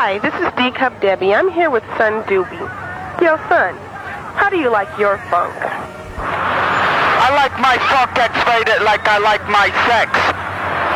Hi, this is D Cup Debbie. I'm here with Son Doobie. Yo, Son, how do you like your funk? I like my funk X-rated like I like my sex.